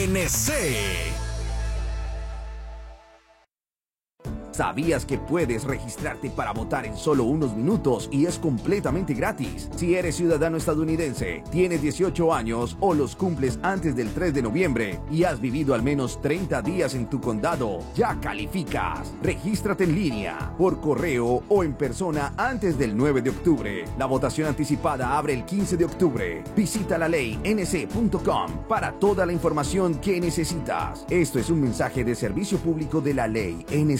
NC. ¿Sabías que puedes registrarte para votar en solo unos minutos y es completamente gratis? Si eres ciudadano estadounidense, tienes 18 años o los cumples antes del 3 de noviembre y has vivido al menos 30 días en tu condado, ya calificas. Regístrate en línea, por correo o en persona antes del 9 de octubre. La votación anticipada abre el 15 de octubre. Visita laleync.com para toda la información que necesitas. Esto es un mensaje de servicio público de la ley NC.